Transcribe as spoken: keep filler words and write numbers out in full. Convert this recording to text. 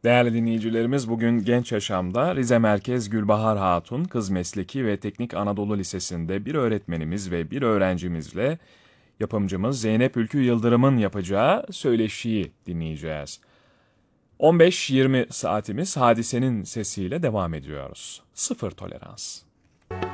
Değerli dinleyicilerimiz, bugün Genç Yaşam'da Rize Merkez Gülbahar Hatun Kız Mesleki ve Teknik Anadolu Lisesi'nde bir öğretmenimiz ve bir öğrencimizle yapımcımız Zeynep Ülkü Yıldırım'ın yapacağı söyleşiyi dinleyeceğiz. on beş yirmi saatimiz Hadise'nin sesiyle devam ediyoruz. Sıfır tolerans.